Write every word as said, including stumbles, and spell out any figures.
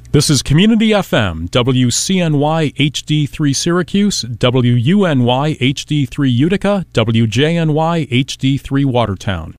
This is Community F M, W C N Y H D three Syracuse, W U N Y H D three Utica, W J N Y H D three Watertown.